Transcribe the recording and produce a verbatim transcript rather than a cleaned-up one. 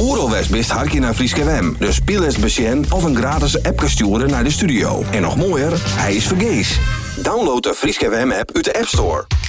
Oeralwest best hartje naar Frieske W M. Dus speel eens besjen of een gratis app sturen naar de studio. En nog mooier, hij is vergees. Download de Frieske W M app uit de App Store.